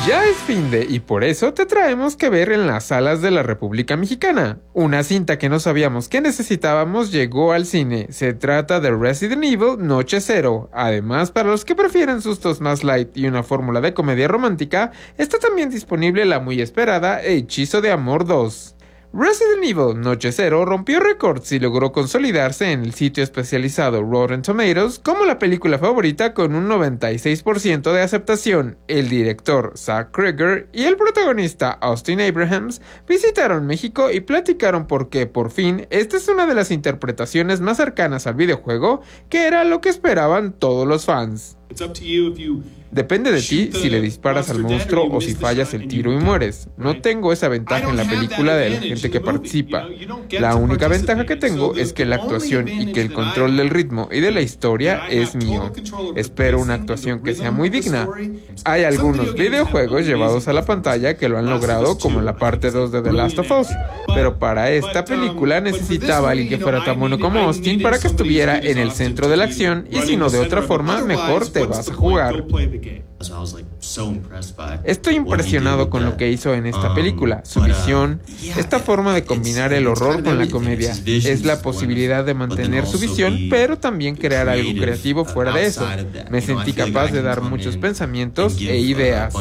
Ya es finde y por eso te traemos que ver en las salas de la República Mexicana. Una cinta que no sabíamos que necesitábamos llegó al cine. Se trata de Resident Evil Noche Cero. Además, para los que prefieren sustos más light y una fórmula de comedia romántica, está también disponible la muy esperada Hechizo de Amor 2. Resident Evil Noche Cero rompió récords y logró consolidarse en el sitio especializado Rotten Tomatoes como la película favorita con un 96% de aceptación. El director Zach Krieger y el protagonista Austin Abrahams visitaron México y platicaron por qué, por fin, esta es una de las interpretaciones más cercanas al videojuego, que era lo que esperaban todos los fans. Depende de ti si le disparas al monstruo o si fallas el tiro y mueres. No tengo esa ventaja en la película de la gente que participa. La única ventaja que tengo es que la actuación y que el control del ritmo y de la historia es mío. Espero una actuación que sea muy digna. Hay algunos videojuegos llevados a la pantalla que lo han logrado, como en la parte 2 de The Last of Us, pero para esta película necesitaba a alguien que fuera tan bueno como Austin para que estuviera en el centro de la acción, y si no de otra forma, mejor te vas a jugar. Estoy impresionado con lo que hizo en esta película, su visión, esta forma de combinar el horror con la comedia. Es la posibilidad de mantener su visión, pero también crear algo creativo fuera de eso. Me sentí capaz de dar muchos pensamientos e ideas.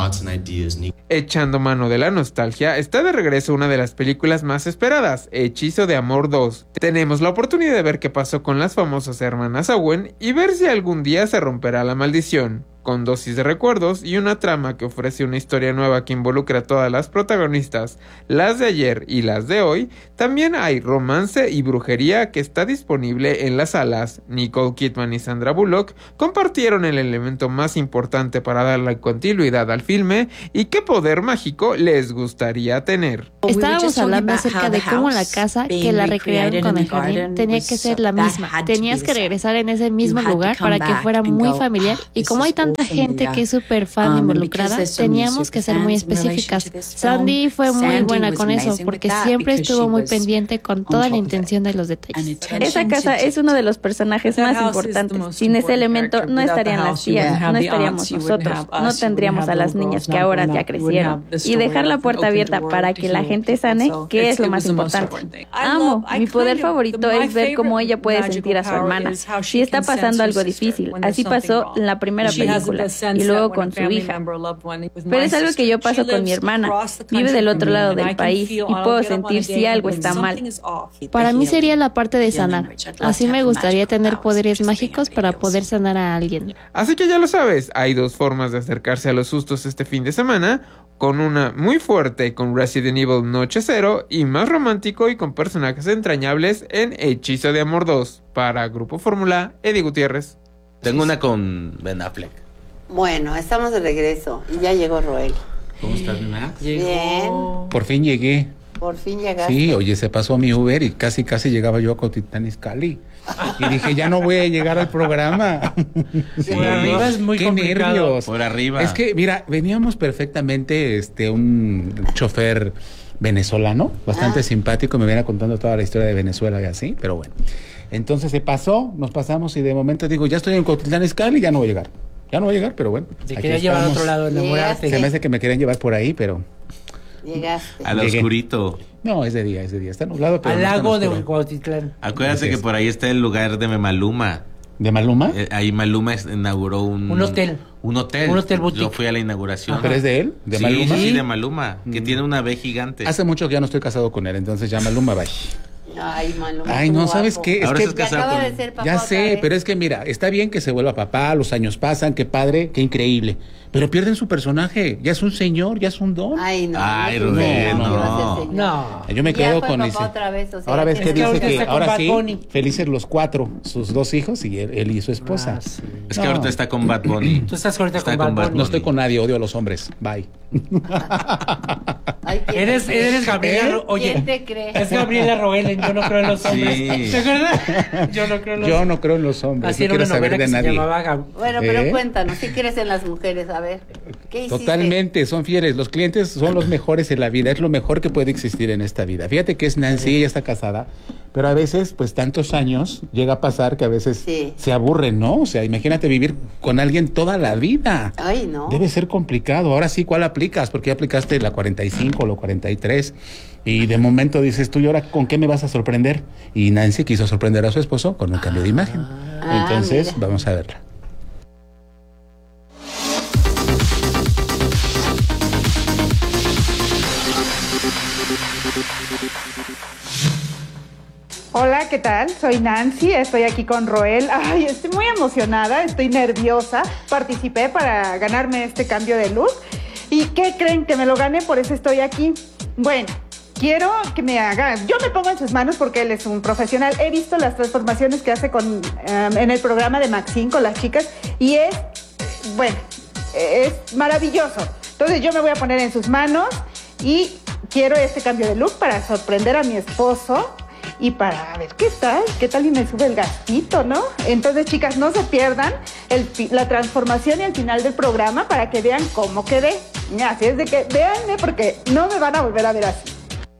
Echando mano de la nostalgia, está de regreso una de las películas más esperadas, Hechizo de Amor 2. Tenemos la oportunidad de ver qué pasó con las famosas hermanas Owen y ver si algún día se romperá la maldición. Con dosis de recuerdos y una trama que ofrece una historia nueva que involucra a todas las protagonistas, las de ayer y las de hoy, también hay romance y brujería que está disponible en las salas. Nicole Kidman y Sandra Bullock compartieron el elemento más importante para darle continuidad al filme. ¿Y qué poder mágico les gustaría tener? Estábamos hablando acerca de cómo la casa que la recrearon con el jardín tenía que ser la misma. Tenías que regresar en ese mismo lugar para que fuera muy familiar, y como hay tanta gente que es súper fan involucrada, teníamos que ser muy específicas. Sandy fue muy buena con eso, porque siempre estuvo muy pendiente con toda la intención de los detalles. Esa casa es uno de los personajes más importantes. Sin ese elemento no estarían las tías, no estaríamos nosotros, no tendríamos a las niñas que ahora ya crecieron. Y dejar la puerta abierta para que la gente sane, que es lo más importante. Amo, mi poder favorito es ver cómo ella puede sentir a su hermana si está pasando algo difícil. Así pasó en la primera película y luego con su hija. Pero es algo que yo paso con mi hermana. Vive del otro lado del país y puedo sentir si algo está mal. Para mí sería la parte de sanar. Así me gustaría tener poderes mágicos para poder sanar a alguien. Así que ya lo sabes, hay dos formas de acercarse a los sustos este fin de semana, con una muy fuerte con Resident Evil Noche Cero y más romántico y con personajes entrañables en Hechizo de Amor 2. Para Grupo Fórmula, Eddie Gutiérrez. Tengo una con Ben Affleck. Bueno, estamos de regreso y ya llegó Roel. ¿Cómo estás, Max? Bien. Por fin llegué. Por fin llegaste. Sí, oye, se pasó mi Uber y casi llegaba yo a Cotitlán Izcalli. Y dije, ya no voy a llegar al programa. Sí. Por arriba es muy Qué complicado. nervios. Por arriba. Es que, mira, veníamos perfectamente, un chofer venezolano, bastante simpático, me viene contando toda la historia de Venezuela y así, pero bueno. Entonces se pasó, nos pasamos y de momento digo, ya estoy en Cotitlán Izcalli, ya no voy a llegar. Ya no voy a llegar, pero bueno. Te quería llevar a otro lado, enamorarte. Se me hace que me querían llevar por ahí, pero... Llegaste. Al oscurito. No, es de día. Está nublado, pero Al no está lago de oscuro. Cuautitlán. Acuérdate que por ahí está el lugar de Maluma. ¿De Maluma? Ahí Maluma inauguró un hotel. Un hotel. Un hotel boutique. Yo fui a la inauguración. ¿Pero es de él? ¿De Sí, Maluma? sí, de Maluma. Que tiene una B gigante. Hace mucho que ya no estoy casado con él, entonces ya Maluma, bye. Ay, Maluma. Ay, no, ¿sabes qué? Ahora Es estás que casado acaba con... de ser papá ya otra sé, vez. pero es que mira, está bien que se vuelva papá, los años pasan, qué padre, qué increíble. Pero pierden su personaje, ya es un señor, ya es un don. Ay, no. Ay, no, Rubén, no, no. va a ser señor. No. Yo me Ya quedo fue con papá ese. otra vez, o sea, Ahora ves es que que dice ahorita que está con ahora Bad sí, Bunny. felices los cuatro, sus dos hijos y él y su esposa. Ah, sí. Es que ahorita está con Bad Bunny. Tú estás ahorita Está con Bad Bunny. No estoy con nadie, odio a los hombres. Bye. Ay, ¿quién Eres te cree? Gabriela. Oye, ¿Quién te cree? es Gabriela Roel en Yo no creo en los hombres. Sí. ¿Te acuerdas? Yo no creo en los Yo no creo en los hombres, Así no era quiero una saber novela de que se nadie. llamaba Bueno, pero ¿Eh? cuéntanos, ¿qué quieres en las mujeres? A ver, ¿qué hiciste? Totalmente, son fieles. Los clientes son los mejores en la vida. Es lo mejor que puede existir en esta vida. Fíjate que es Nancy, ella está casada, Pero a veces, pues tantos años, llega a pasar que a veces se aburren, ¿no? O sea, imagínate vivir con alguien toda la vida. Ay, no. Debe ser complicado. Ahora sí, ¿cuál aplicas? Porque ya aplicaste la 45 o la 43. Y de momento dices tú, ¿y ahora con qué me vas a sorprender? Y Nancy quiso sorprender a su esposo con un cambio de imagen. Entonces, vamos a verla. Hola, ¿qué tal? Soy Nancy, estoy aquí con Roel. Ay, estoy muy emocionada, estoy nerviosa. Participé para ganarme este cambio de look. ¿Y qué creen? Que me lo gané, por eso estoy aquí. Bueno, quiero que me haga... Yo me pongo en sus manos porque él es un profesional. He visto las transformaciones que hace en el programa de Maxine con las chicas y es maravilloso. Entonces yo me voy a poner en sus manos y quiero este cambio de look para sorprender a mi esposo. Y para ver qué tal y me sube el gastito, ¿no? Entonces, chicas, no se pierdan la transformación y el final del programa para que vean cómo quedé. Así es de que véanme porque no me van a volver a ver así.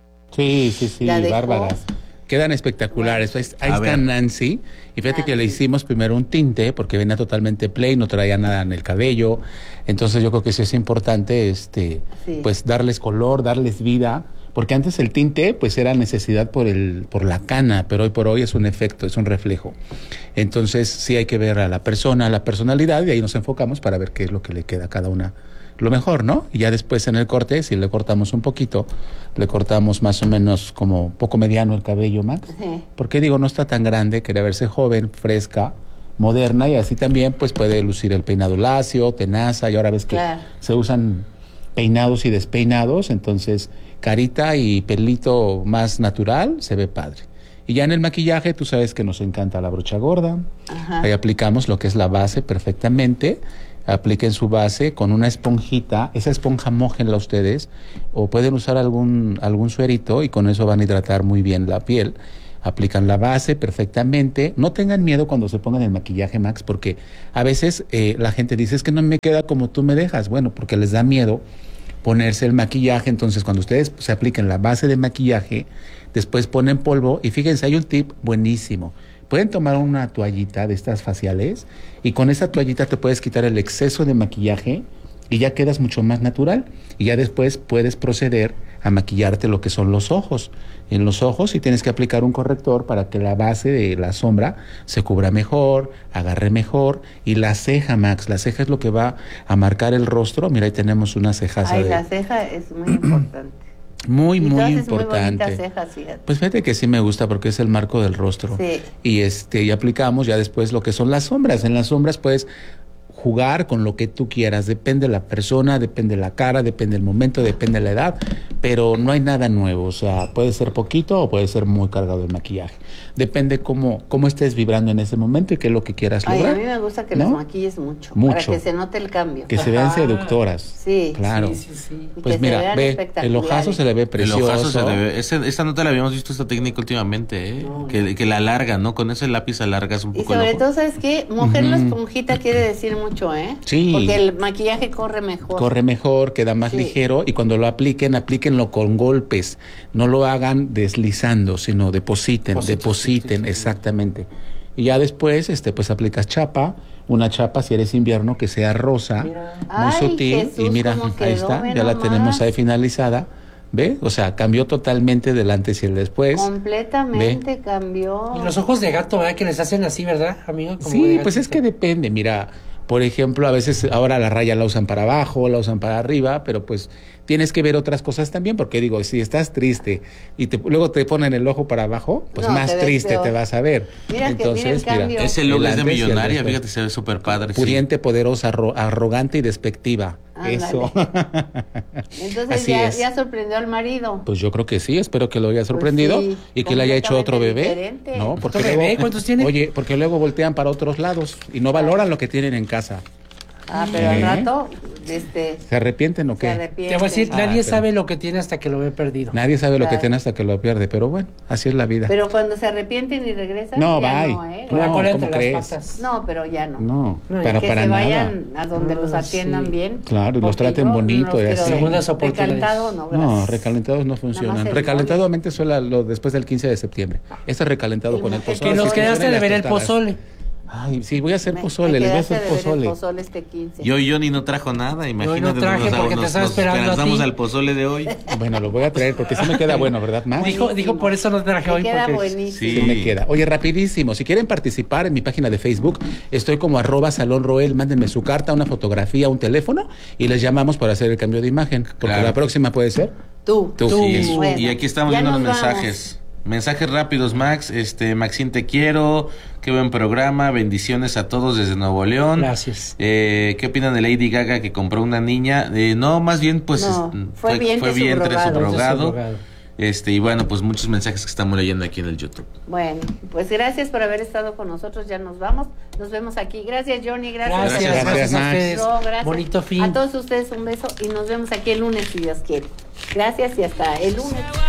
Sí, bárbaras. Quedan espectaculares. Ahí está Nancy. Y fíjate que le hicimos primero un tinte porque venía totalmente plain, no traía nada en el cabello. Entonces yo creo que sí es importante pues darles color, darles vida. Porque antes el tinte pues era necesidad por la cana, pero hoy por hoy es un efecto, es un reflejo. Entonces sí hay que ver a la persona, a la personalidad, y ahí nos enfocamos para ver qué es lo que le queda a cada una lo mejor, ¿no? Y ya después en el corte, si le cortamos un poquito, le cortamos más o menos como poco mediano el cabello, Max. Porque digo, no está tan grande, quería verse joven, fresca, moderna, y así también pues puede lucir el peinado lacio, tenaza, y ahora ves que se usan peinados y despeinados, entonces carita y pelito más natural, se ve padre. Y ya en el maquillaje, tú sabes que nos encanta la brocha gorda. Ahí aplicamos lo que es la base perfectamente. Apliquen su base con una esponjita. Esa esponja mójenla ustedes. O pueden usar algún suerito y con eso van a hidratar muy bien la piel. Aplican la base perfectamente. No tengan miedo cuando se pongan el maquillaje, Max, porque a veces la gente dice, es que no me queda como tú me dejas. Bueno, porque les da miedo ponerse el maquillaje. Entonces cuando ustedes se apliquen la base de maquillaje, después ponen polvo y fíjense, hay un tip buenísimo. Pueden tomar una toallita de estas faciales y con esa toallita te puedes quitar el exceso de maquillaje y ya quedas mucho más natural. Y ya después puedes proceder a maquillarte lo que son los ojos. En los ojos sí tienes que aplicar un corrector para que la base de la sombra se cubra mejor, agarre mejor. Y la ceja, Max, la ceja es lo que va a marcar el rostro. Mira, ahí tenemos una cejaza. La ceja es muy importante. Muy importante. Muy bonitas cejas, fíjate. Pues fíjate que sí me gusta porque es el marco del rostro. Sí. Y aplicamos ya después lo que son las sombras. En las sombras puedes jugar con lo que tú quieras, depende de la persona, depende de la cara, depende del momento, depende de la edad, pero no hay nada nuevo, o sea, puede ser poquito o puede ser muy cargado de maquillaje, depende cómo estés vibrando en ese momento y qué es lo que quieras lograr. A mí me gusta que las maquilles mucho, para que se note el cambio. Que se vean seductoras. Sí. Claro. Sí. Pues mira, ve, el ojazo se le ve precioso. El ojazo se le ve, esta no te la habíamos visto esta técnica últimamente, No. Que la alarga, ¿no? Con ese lápiz alargas un poco. Y sobre todo, ¿sabes qué? Mojar la esponjita quiere decir mucho, Sí. Porque el maquillaje corre mejor. Corre mejor, queda más ligero y cuando lo aplíquenlo con golpes. No lo hagan deslizando, sino depositen, exactamente. Y ya después, pues aplicas chapa, una chapa si eres invierno que sea rosa, muy sutil. Jesús, y mira, ahí está, ya la tenemos ahí finalizada. ¿Ve? O sea, cambió totalmente del antes y el después. Completamente cambió. Y los ojos de gato, ¿verdad? Que les hacen así, ¿verdad, amigo? Como sí, pues es que depende, mira. Por ejemplo, a veces ahora la raya la usan para abajo, la usan para arriba, pero pues tienes que ver otras cosas también, porque digo, si estás triste y luego te ponen el ojo para abajo, pues más triste te vas a ver. Entonces, mira, ese look es de millonaria, fíjate, se ve súper padre. Pudiente, poderosa, arrogante y despectiva. Ándale. Eso. Entonces ya sorprendió al marido. Pues yo creo que sí, espero que lo haya sorprendido y que le haya hecho otro bebé. Diferente. ¿No? Porque ¿Otro bebé? ¿Cuántos tiene? Oye, porque luego voltean para otros lados y no valoran lo que tienen en casa. Pero al rato ¿Se arrepienten o qué? Te voy a decir, nadie sabe lo que tiene hasta que lo ve perdido. Nadie sabe lo que tiene hasta que lo pierde, pero bueno, así es la vida. Pero cuando se arrepienten y regresan, no, ya bye. no, ¿eh? No, ¿cómo crees? No, pero ya no. No, pero que para se vayan a donde los atiendan bien. Claro, y los traten bonito y así. Recalentado no, gracias. No, recalentados no funcionan. Recalentadamente solo después del 15 de septiembre. Este recalentado con el pozole. Que nos quedaste de ver el pozole. Ay, sí, voy a hacer pozole, les voy a hacer pozole. El pozole este 15. Johnny no trajo nada, imagínate. Yo no traje porque te estaba esperando a ti. Al pozole de hoy. Bueno, lo voy a traer porque sí me queda bueno, ¿verdad, Max? Dijo por eso no traje hoy. Queda porque buenísimo. Sí me queda. Oye, rapidísimo, si quieren participar en mi página de Facebook, estoy como @salonroel, mándenme su carta, una fotografía, un teléfono y les llamamos para hacer el cambio de imagen, porque la próxima puede ser tú. Sí. Bueno, y aquí estamos viendo los mensajes. Mensajes rápidos, Max. Maxine, te quiero. Qué buen programa. Bendiciones a todos desde Nuevo León. Gracias. ¿Qué opinan de Lady Gaga que compró una niña? No, más bien, pues fue vientre subrogado. Y bueno, pues muchos mensajes que estamos leyendo aquí en el YouTube. Bueno, pues gracias por haber estado con nosotros. Ya nos vamos. Nos vemos aquí. Gracias, Johnny. Gracias a ustedes. Gracias. Bonito fin. A todos ustedes un beso y nos vemos aquí el lunes si Dios quiere. Gracias y hasta el lunes.